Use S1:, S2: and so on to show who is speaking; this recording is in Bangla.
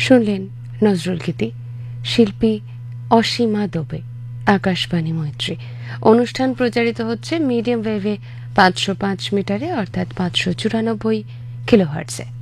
S1: শুনলেন নজরুল গীতি, শিল্পী অসীমা দোবে, আকাশবাণী মৈত্রী। অনুষ্ঠান প্রচারিত হচ্ছে মিডিয়াম ওয়েভে 505 মিটারে, অর্থাৎ 594 কিলোহার্টজে।